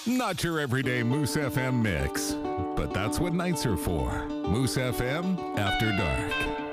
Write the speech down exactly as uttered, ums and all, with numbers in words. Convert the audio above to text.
Not your everyday Moose F M mix, but that's what nights are for. Moose F M After Dark.